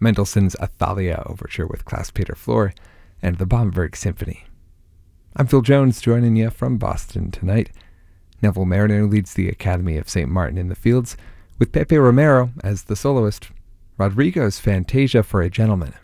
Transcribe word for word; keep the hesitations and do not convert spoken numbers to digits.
Mendelssohn's Athalia Overture with Klaus Peter Flohr, and the Bamberg Symphony. I'm Phil Jones, joining you from Boston tonight. Neville Marriner leads the Academy of Saint Martin in the Fields, with Pepe Romero as the soloist. Rodrigo's Fantasia for a Gentleman